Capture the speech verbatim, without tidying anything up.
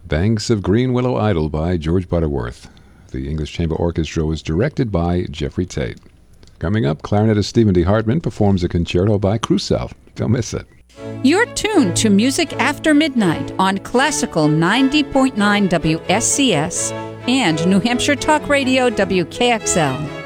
Banks of Green Willow Idle by George Butterworth. The English Chamber Orchestra was directed by Jeffrey Tate. Coming up, clarinetist Stephen D. Hartman performs a concerto by Crusell. Don't miss it. You're tuned to Music After Midnight on Classical ninety point nine W S C S and New Hampshire Talk Radio W K X L.